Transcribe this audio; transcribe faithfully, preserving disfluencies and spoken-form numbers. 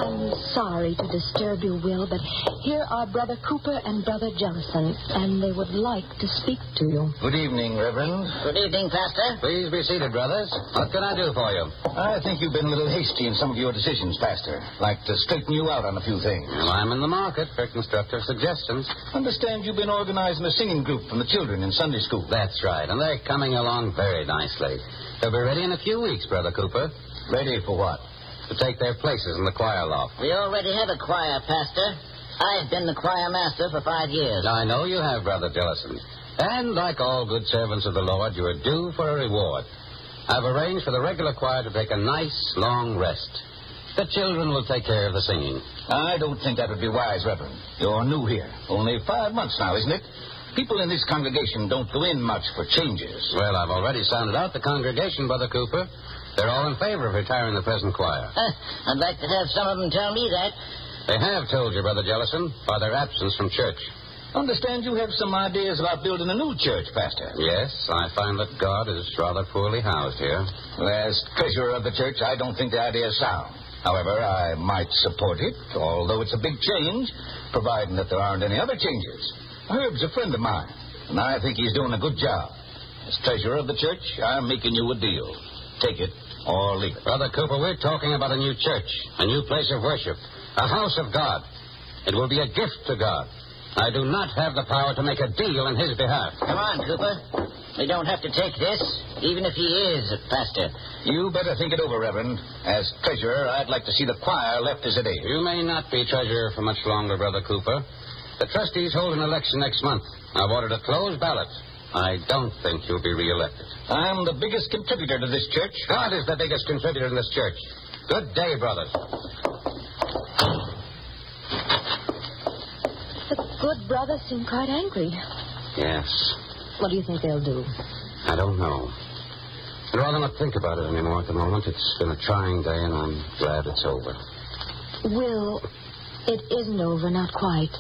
I'm sorry to disturb you, Will, but here are Brother Cooper and Brother Jellison, and they would like to speak to you. Good evening, Reverend. Good evening, Pastor. Please be seated, brothers. What can I do for you? I think you've been a little hasty in some of your decisions, Pastor. Like to straighten you out on a few things. Well, I'm in the market for constructive suggestions. Understand you've been organizing a singing group from the children in Sunday school. That's right, and they're coming along very nicely. They'll be ready in a few weeks, Brother Cooper. Ready for what? To take their places in the choir loft. We already have a choir, Pastor. I've been the choir master for five years. I know you have, Brother Jellison. And like all good servants of the Lord, you are due for a reward. I've arranged for the regular choir to take a nice, long rest. The children will take care of the singing. I don't think that would be wise, Reverend. You're new here. Only five months now, isn't it? People in this congregation don't go in much for changes. Well, I've already sounded out the congregation, Brother Cooper. They're all in favor of retiring the present choir. Uh, I'd like to have some of them tell me that. They have told you, Brother Jellison, by their absence from church. Understand you have some ideas about building a new church, Pastor. Yes, I find that God is rather poorly housed here. Well, as treasurer of the church, I don't think the idea is sound. However, I might support it, although it's a big change, providing that there aren't any other changes. Herb's a friend of mine, and I think he's doing a good job. As treasurer of the church, I'm making you a deal. Take it or leave it. Brother Cooper, we're talking about a new church, a new place of worship, a house of God. It will be a gift to God. I do not have the power to make a deal in his behalf. Come on, Cooper. We don't have to take this, even if he is a pastor. You better think it over, Reverend. As treasurer, I'd like to see the choir left as it is. You may not be treasurer for much longer, Brother Cooper. The trustees hold an election next month. I've ordered a closed ballot. I don't think you'll be reelected. I'm the biggest contributor to this church. God is the biggest contributor in this church. Good day, brothers. The good brothers seem quite angry. Yes. What do you think they'll do? I don't know. I'd rather not think about it anymore at the moment. It's been a trying day, and I'm glad it's over. Will, it isn't over, not quite.